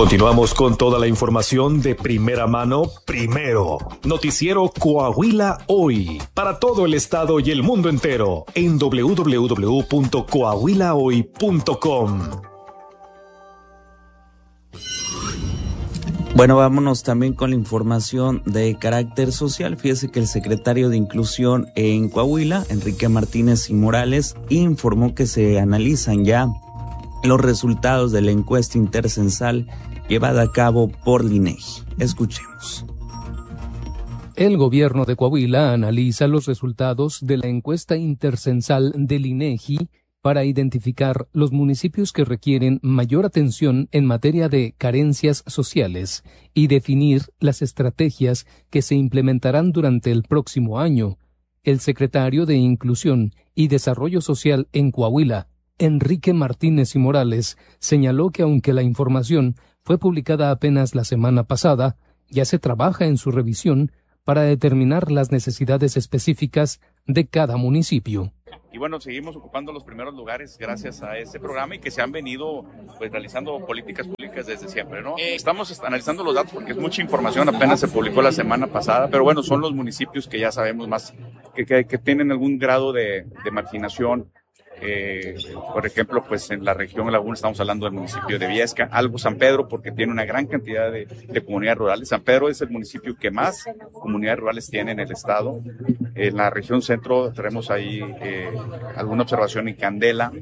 Continuamos con toda la información de primera mano, primero. Noticiero Coahuila Hoy, para todo el estado y el mundo entero, en www.coahuilahoy.com. Bueno, vámonos también con la información de carácter social. Fíjese que el secretario de Inclusión en Coahuila, Enrique Martínez y Morales, informó que se analizan ya los resultados de la encuesta intercensal llevada a cabo por el INEGI. Escuchemos. El gobierno de Coahuila analiza los resultados de la encuesta intercensal del INEGI para identificar los municipios que requieren mayor atención en materia de carencias sociales y definir las estrategias que se implementarán durante el próximo año. El secretario de Inclusión y Desarrollo Social en Coahuila, Enrique Martínez y Morales, señaló que aunque la información fue publicada apenas la semana pasada, ya se trabaja en su revisión para determinar las necesidades específicas de cada municipio. Y bueno, seguimos ocupando los primeros lugares gracias a este programa y que se han venido pues realizando políticas públicas desde siempre, ¿no? Estamos analizando los datos porque es mucha información, apenas se publicó la semana pasada, pero bueno, son los municipios que ya sabemos más, que tienen algún grado de marginación. Por ejemplo, pues en la región Laguna estamos hablando del municipio de Viesca, algo San Pedro, porque tiene una gran cantidad de comunidades rurales. San Pedro es el municipio que más comunidades rurales tiene en el estado. En la región centro tenemos ahí alguna observación en Candela,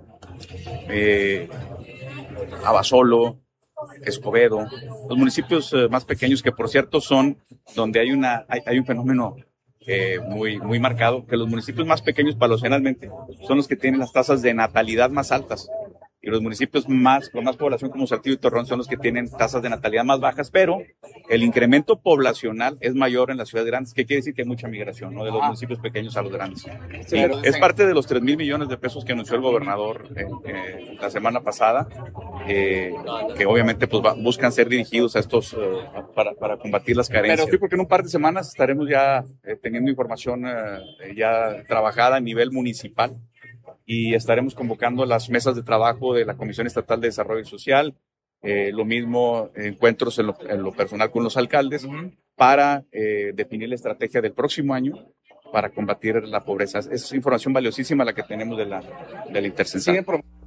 Abasolo, Escobedo, los municipios más pequeños que por cierto son donde hay un fenómeno muy marcado, que los municipios más pequeños palocenalmente son los que tienen las tasas de natalidad más altas y los municipios con más población como Saltillo y Torreón son los que tienen tasas de natalidad más bajas, pero el incremento poblacional es mayor en las ciudades grandes, que quiere decir que hay mucha migración, ¿no? De los municipios pequeños a los grandes. Sí, es parte de los 3,000 millones de pesos que anunció el gobernador la semana pasada, que obviamente pues buscan ser dirigidos a estos para combatir las carencias. Pero sí, porque en un par de semanas estaremos ya teniendo información ya trabajada a nivel municipal y estaremos convocando las mesas de trabajo de la Comisión Estatal de Desarrollo Social, lo mismo encuentros en lo personal con los alcaldes para definir la estrategia del próximo año para combatir la pobreza. Es información valiosísima la que tenemos de la intercensal.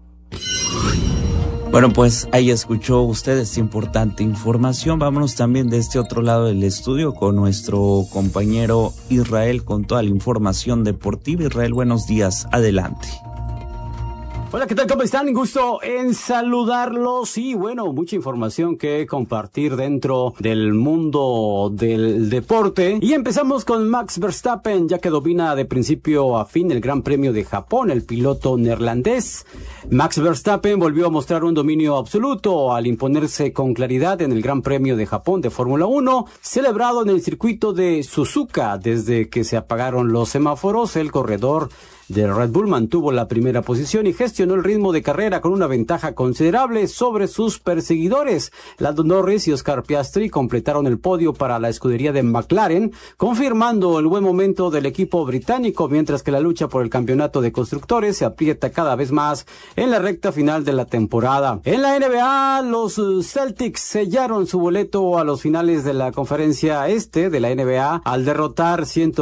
Bueno, pues ahí escuchó usted esta importante información. Vámonos también de este otro lado del estudio con nuestro compañero Israel con toda la información deportiva. Israel, buenos días, adelante. Hola, ¿qué tal? ¿Cómo están? Gusto en saludarlos y bueno, mucha información que compartir dentro del mundo del deporte. Y empezamos con Max Verstappen, ya que domina de principio a fin el Gran Premio de Japón, el piloto neerlandés. Max Verstappen volvió a mostrar un dominio absoluto al imponerse con claridad en el Gran Premio de Japón de Fórmula 1, celebrado en el circuito de Suzuka. Desde que se apagaron los semáforos, el corredor de Red Bull mantuvo la primera posición y gestionó el ritmo de carrera con una ventaja considerable sobre sus perseguidores. Lando Norris y Oscar Piastri completaron el podio para la escudería de McLaren, confirmando el buen momento del equipo británico, mientras que la lucha por el campeonato de constructores se aprieta cada vez más en la recta final de la temporada. En la NBA, los Celtics sellaron su boleto a los finales de la conferencia este de la NBA al derrotar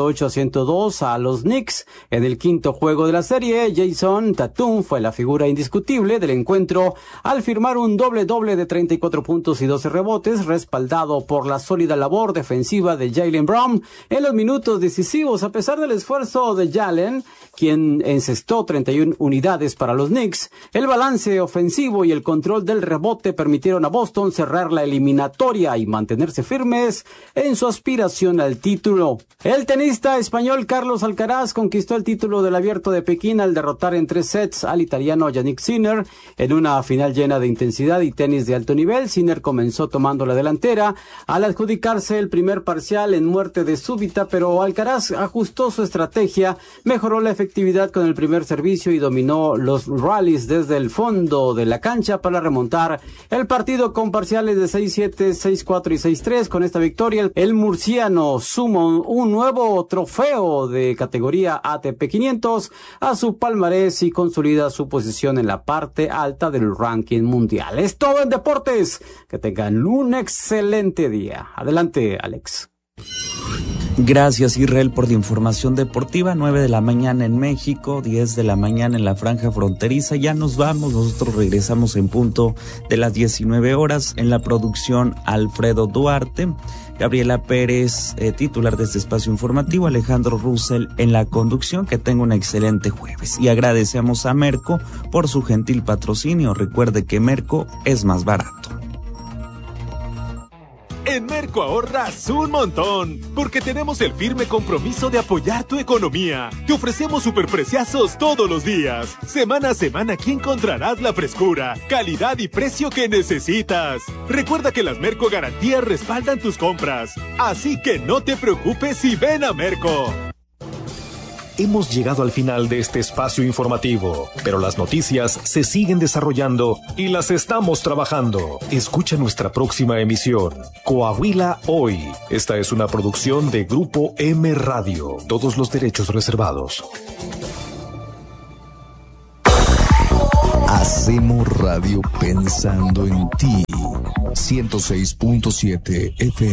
108-102 a los Knicks en el quinto juego de la serie. Jason Tatum fue la figura indiscutible del encuentro al firmar un doble-doble de 34 puntos y 12 rebotes, respaldado por la sólida labor defensiva de Jaylen Brown en los minutos decisivos. A pesar del esfuerzo de Jalen, quien encestó 31 unidades para los Knicks, el balance ofensivo y el control del rebote permitieron a Boston cerrar la eliminatoria y mantenerse firmes en su aspiración al título. El tenista español Carlos Alcaraz conquistó el título del Abierto de Pekín al derrotar en 3 sets al italiano Jannik Sinner en una final llena de intensidad y tenis de alto nivel. Sinner comenzó tomando la delantera al adjudicarse el primer parcial en muerte de súbita, pero Alcaraz ajustó su estrategia, mejoró la efectividad con el primer servicio y dominó los rallies desde el fondo de la cancha para remontar el partido con parciales de 6-7, 6-4 y 6-3. Con esta victoria, el murciano suma un nuevo trofeo de categoría ATP 500 puntos a su palmarés y consolida su posición en la parte alta del ranking mundial. Es todo en deportes. Que tengan un excelente día. Adelante, Alex. Gracias, Israel, por la información deportiva. 9 de la mañana en México, 10 de la mañana en la franja fronteriza. Ya nos vamos, nosotros regresamos en punto de las 19 horas. En la producción, Alfredo Duarte, Gabriela Pérez, titular de este espacio informativo, Alejandro Russell en la conducción. Que tenga un excelente jueves. Y agradecemos a Merco por su gentil patrocinio. Recuerde que Merco es más barato. En Merco ahorras un montón, porque tenemos el firme compromiso de apoyar tu economía. Te ofrecemos superpreciazos todos los días. Semana a semana aquí encontrarás la frescura, calidad y precio que necesitas. Recuerda que las Merco Garantías respaldan tus compras, así que no te preocupes y ven a Merco. Hemos llegado al final de este espacio informativo, pero las noticias se siguen desarrollando y las estamos trabajando. Escucha nuestra próxima emisión, Coahuila Hoy. Esta es una producción de Grupo M Radio. Todos los derechos reservados. Hacemos radio pensando en ti. 106.7 FM.